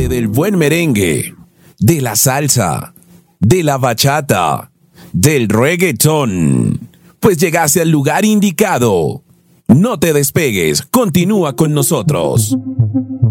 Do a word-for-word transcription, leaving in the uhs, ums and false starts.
amante del buen merengue, de la salsa, de la bachata, del reggaetón, pues llegaste al lugar indicado. No te despegues, continúa con nosotros.